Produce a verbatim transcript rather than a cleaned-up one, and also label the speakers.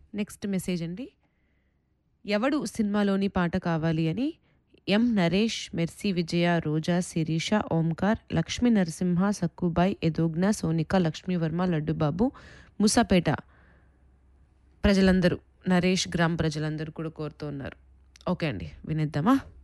Speaker 1: Next message అండి. 'ఎవడు' సినిమాలోని పాట కావాలి అని ఎం నరేష్, మెర్సీ విజయ, రోజా, శిరీష, ఓంకార్, లక్ష్మీ నరసింహ, సక్కుబాయ్, ఎదోగ్న, సోనిక, లక్ష్మీవర్మ, లడ్డుబాబు, ముసాపేట ప్రజలందరూ, నరేష్ గ్రామ్ ప్రజలందరూ కూడా కోరుతూ ఉన్నారు. ఓకే అండి, వినేద్దామా?